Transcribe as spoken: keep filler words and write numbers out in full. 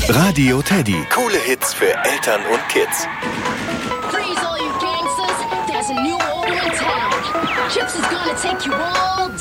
Radio Teddy. Coole Hits für Eltern und Kids. Freeze all you gangsters, there's a new order in town. Chips is gonna take you all